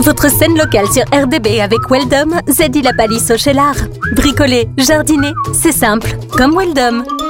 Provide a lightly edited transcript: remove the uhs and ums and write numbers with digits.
Votre scène locale sur RDB avec Weldom, Zedi la palisse au Cheylard. Bricoler, jardiner, c'est simple, comme Weldom.